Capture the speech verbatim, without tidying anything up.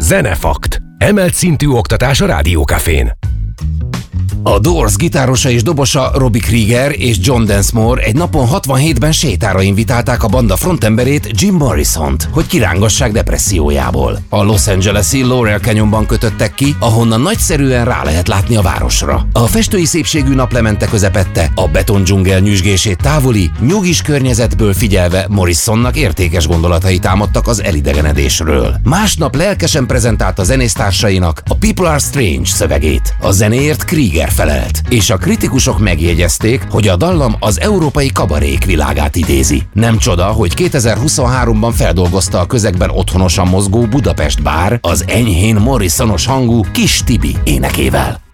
Zenefakt. Emelt szintű oktatás a Rádiókafén. A Doors gitárosa és dobosa Robbie Krieger és John Densmore egy napon hatvanhétben sétára invitálták a banda frontemberét Jim Morrisont, hogy kirángassák depressziójából. A Los Angeles-i Laurel Canyonban kötöttek ki, ahonnan nagyszerűen rá lehet látni a városra. A festői szépségű naplemente közepette a betondzsungel nyüzsgését távoli, nyugis környezetből figyelve Morrisonnak értékes gondolatai támadtak az elidegenedésről. Másnap lelkesen prezentálta zenésztársainak a People Are Strange szövegét. A zenéért Krieger felelt, és a kritikusok megjegyezték, hogy a dallam az európai kabarék világát idézi. Nem csoda, hogy kétezer-huszonháromban feldolgozta a közegben otthonosan mozgó Budapest Bár az enyhén Morrisonos hangú Kis Tibi énekével.